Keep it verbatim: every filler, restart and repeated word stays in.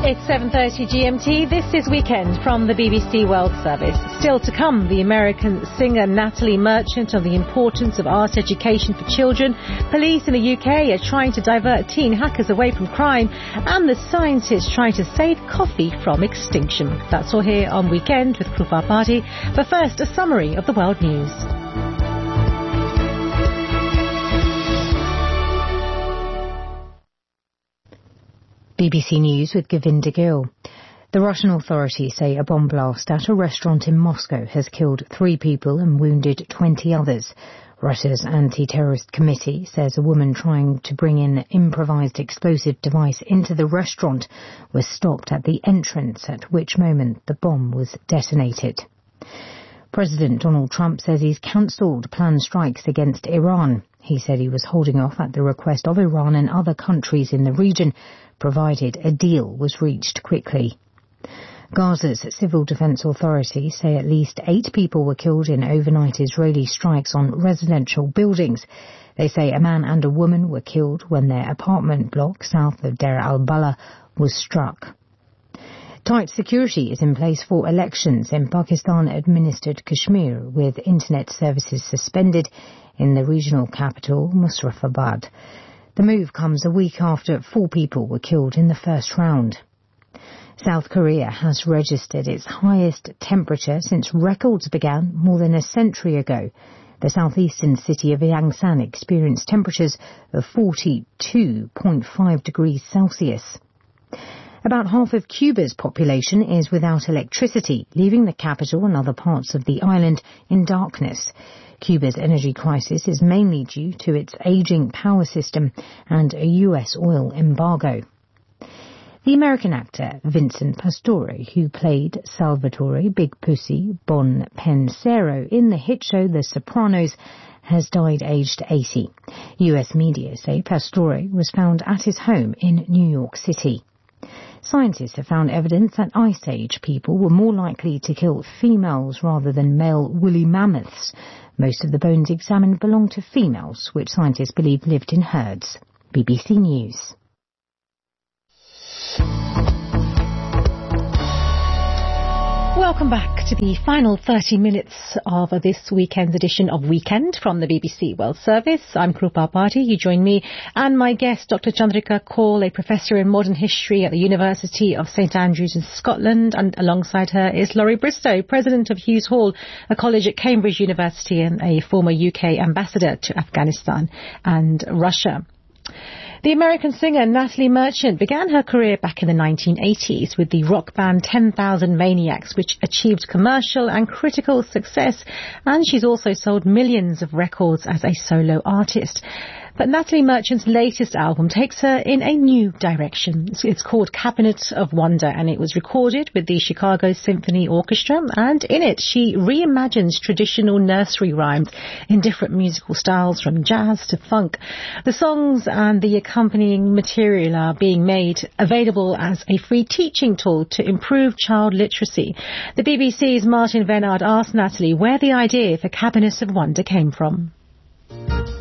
It's seven thirty G M T. This is Weekend from the B B C World Service. Still to come, the American singer Natalie Merchant on the importance of art education for children. Police in the U K are trying to divert teen hackers away from crime. And the scientists trying to save coffee from extinction. That's all here on Weekend with Krupa Party. But first, a summary of the world news. B B C News with Govinda Gill. The Russian authorities say a bomb blast at a restaurant in Moscow has killed three people and wounded twenty others. Russia's anti-terrorist committee says a woman trying to bring an improvised explosive device into the restaurant was stopped at the entrance, at which moment the bomb was detonated. President Donald Trump says he's cancelled planned strikes against Iran. He said he was holding off at the request of Iran and other countries in the region, provided a deal was reached quickly. Gaza's civil defense authorities say at least eight people were killed in overnight Israeli strikes on residential buildings. They say a man and a woman were killed when their apartment block south of Deir al-Balah was struck. Tight security is in place for elections in Pakistan-administered Kashmir, with internet services suspended in the regional capital, Muzaffarabad. The move comes a week after four people were killed in the first round. South Korea has registered its highest temperature since records began more than a century ago. The southeastern city of Yangsan experienced temperatures of forty-two point five degrees Celsius. About half of Cuba's population is without electricity, leaving the capital and other parts of the island in darkness. Cuba's energy crisis is mainly due to its aging power system and a U S oil embargo. The American actor Vincent Pastore, who played Salvatore Big Pussy Bon Pensero in the hit show The Sopranos, has died aged eighty. U S media say Pastore was found at his home in New York City. Scientists have found evidence that Ice Age people were more likely to kill females rather than male woolly mammoths. Most of the bones examined belong to females, which scientists believe lived in herds. B B C News. Welcome back to the final thirty minutes of this weekend's edition of Weekend from the B B C World Service. I'm Krupa Party. You join me and my guest, Doctor Chandrika Kaul, a professor in modern history at the University of St Andrews in Scotland, and alongside her is Laurie Bristow, president of Hughes Hall, a college at Cambridge University and a former U K ambassador to Afghanistan and Russia. The American singer Natalie Merchant began her career back in the nineteen eighties with the rock band ten thousand Maniacs, which achieved commercial and critical success, and she's also sold millions of records as a solo artist. But Natalie Merchant's latest album takes her in a new direction. It's called Cabinet of Wonder, and it was recorded with the Chicago Symphony Orchestra, and in it she reimagines traditional nursery rhymes in different musical styles from jazz to funk. The songs and the accompanying material are being made available as a free teaching tool to improve child literacy. The B B C's Martin Venard asked Natalie where the idea for Cabinet of Wonder came from.